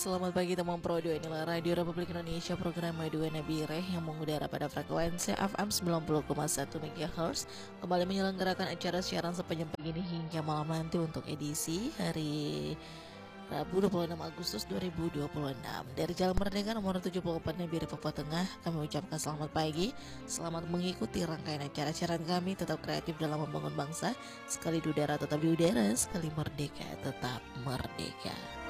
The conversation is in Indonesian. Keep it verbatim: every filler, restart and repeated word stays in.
Selamat pagi teman Pro dua, inilah Radio Republik Indonesia, program dua Nabire yang mengudara pada frekuensi F M sembilan puluh koma satu MHz kembali menyelenggarakan acara siaran sepanjang pagi ini hingga malam nanti untuk edisi hari Rabu dua puluh enam Agustus dua ribu dua puluh enam. Dari Jalan Merdeka nomor tujuh puluh empat Nabire Papua Tengah, kami ucapkan selamat pagi. Selamat mengikuti rangkaian acara siaran kami. Tetap kreatif dalam membangun bangsa. Sekali di udara tetap di udara, sekali merdeka tetap merdeka.